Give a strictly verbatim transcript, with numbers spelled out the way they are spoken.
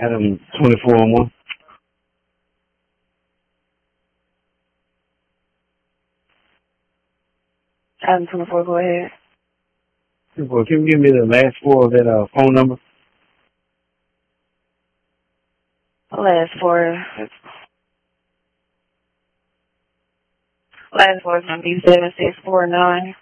Adam twenty-four on one. Adam twenty-four, go ahead. Well, can you give me the last four of that uh, phone number? Last four. Last four is going to be seven six four nine.